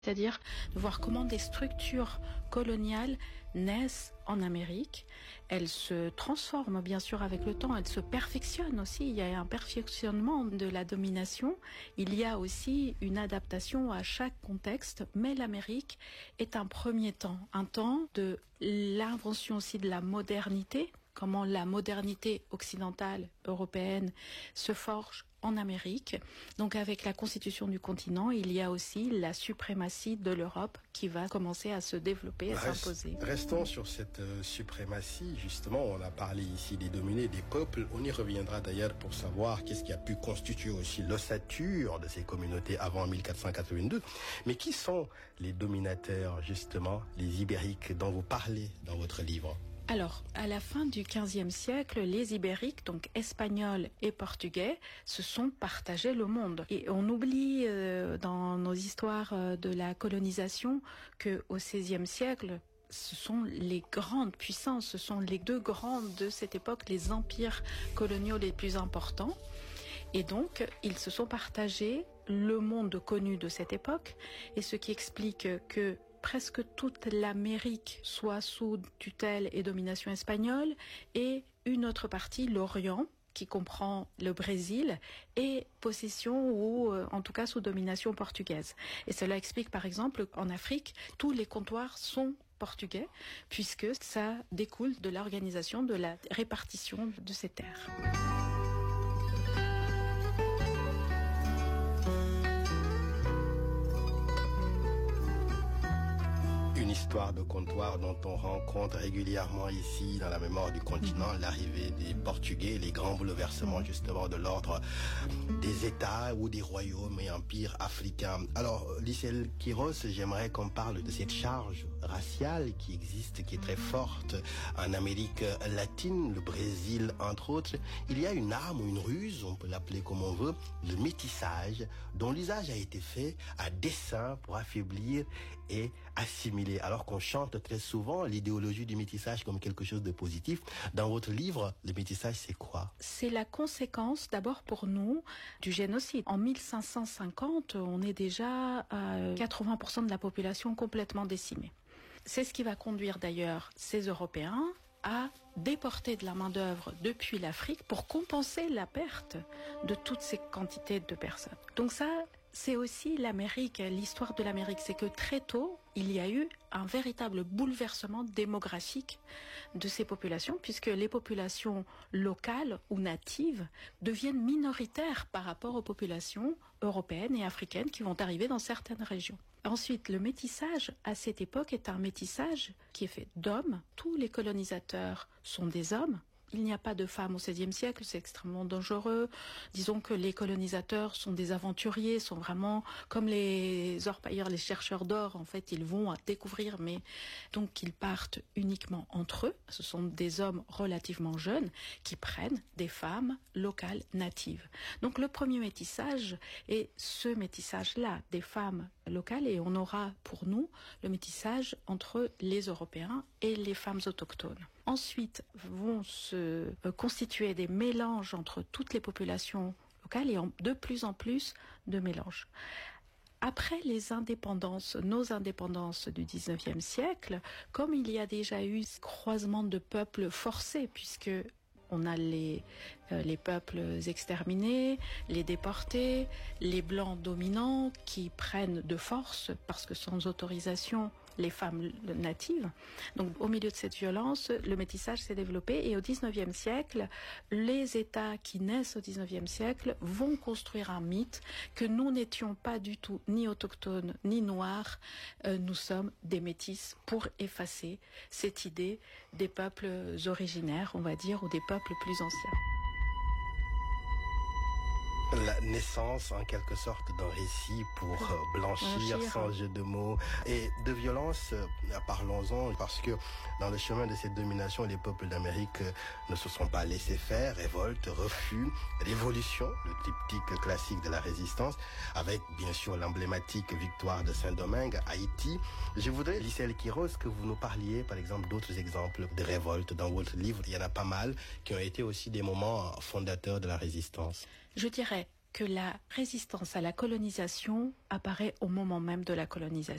C'est-à-dire de voir comment des structures coloniales naissent en Amérique. Elles se transforment bien sûr avec le temps, elles se perfectionnent aussi. Il y a un perfectionnement de la domination. Il y a aussi une adaptation à chaque contexte. Mais l'Amérique est un premier temps, un temps de l'invention aussi de la modernité. Comment la modernité occidentale, européenne, se forge en Amérique. Donc avec la constitution du continent, il y a aussi la suprématie de l'Europe qui va commencer à se développer, à s'imposer. Restons sur cette suprématie. Justement, on a parlé ici des dominés, des peuples. On y reviendra d'ailleurs pour savoir qu'est-ce qui a pu constituer aussi l'ossature de ces communautés avant 1482. Mais qui sont les dominateurs, justement, les Ibériques dont vous parlez dans votre livre ? Alors, à la fin du XVe siècle, les Ibériques, donc espagnols et portugais, se sont partagés le monde. Et on oublie dans nos histoires de la colonisation que au XVIe siècle, ce sont les grandes puissances, ce sont les deux grandes de cette époque, les empires coloniaux les plus importants. Et donc, ils se sont partagés le monde connu de cette époque, et ce qui explique que presque toute l'Amérique soit sous tutelle et domination espagnole, et une autre partie, l'Orient, qui comprend le Brésil, est possession ou en tout cas sous domination portugaise. Et cela explique par exemple en Afrique, tous les comptoirs sont portugais, puisque ça découle de l'organisation, de la répartition de ces terres. Histoire de comptoir dont on rencontre régulièrement ici dans la mémoire du continent l'arrivée des Portugais, les grands bouleversements justement de l'ordre des États ou des royaumes et empires africains. Alors, Lissel Quiros, j'aimerais qu'on parle de cette charge raciale qui existe, qui est très forte en Amérique latine, le Brésil entre autres. Il y a une arme ou une ruse, on peut l'appeler comme on veut, le métissage, dont l'usage a été fait à dessein pour affaiblir et assimiler. Alors qu'on chante très souvent l'idéologie du métissage comme quelque chose de positif. Dans votre livre, le métissage, c'est quoi ? C'est la conséquence, d'abord pour nous, du génocide. En 1550, on est déjà à 80% de la population complètement décimée. C'est ce qui va conduire d'ailleurs ces Européens à déporter de la main-d'œuvre depuis l'Afrique pour compenser la perte de toutes ces quantités de personnes. Donc ça, c'est aussi l'Amérique, l'histoire de l'Amérique, c'est que très tôt, il y a eu un véritable bouleversement démographique de ces populations, puisque les populations locales ou natives deviennent minoritaires par rapport aux populations européennes et africaines qui vont arriver dans certaines régions. Ensuite, le métissage à cette époque est un métissage qui est fait d'hommes. Tous les colonisateurs sont des hommes. Il n'y a pas de femmes au XVIe siècle, c'est extrêmement dangereux. Disons que les colonisateurs sont des aventuriers, sont vraiment comme les orpailleurs, les chercheurs d'or. En fait, ils vont à découvrir, mais donc ils partent uniquement entre eux. Ce sont des hommes relativement jeunes qui prennent des femmes locales natives. Donc le premier métissage est ce métissage-là, des femmes locales, et on aura pour nous le métissage entre les Européens et les femmes autochtones. Ensuite vont se constituer des mélanges entre toutes les populations locales et de plus en plus de mélanges. Après les indépendances, nos indépendances du 19e siècle, comme il y a déjà eu ce croisement de peuples forcés, puisque on a les peuples exterminés, les déportés, les blancs dominants qui prennent de force, parce que sans autorisation, les femmes natives. Donc au milieu de cette violence, le métissage s'est développé, et au 19e siècle, les États qui naissent au 19e siècle vont construire un mythe que nous n'étions pas du tout ni autochtones ni noirs, nous sommes des métis, pour effacer cette idée des peuples originaires, on va dire, ou des peuples plus anciens. La naissance, en quelque sorte, d'un récit pour blanchir, sans jeu de mots. Et de violence, parlons-en, parce que dans le chemin de cette domination, les peuples d'Amérique ne se sont pas laissés faire, révolte, refus, révolution, le triptyque classique de la résistance, avec bien sûr l'emblématique victoire de Saint-Domingue, Haïti. Je voudrais, Lissel Quiros, que vous nous parliez, par exemple, d'autres exemples de révoltes dans votre livre. Il y en a pas mal qui ont été aussi des moments fondateurs de la résistance. Je dirais que la résistance à la colonisation apparaît au moment même de la colonisation.